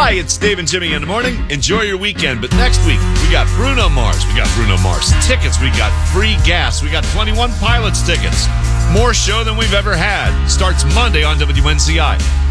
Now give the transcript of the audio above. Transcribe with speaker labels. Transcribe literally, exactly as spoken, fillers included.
Speaker 1: Hi, it's Dave and Jimmy in the morning. Enjoy your weekend. But next week, we got Bruno Mars. We got Bruno Mars tickets. We got free gas. We got twenty-one Pilots tickets. More show than we've ever had. Starts Monday on W N C I.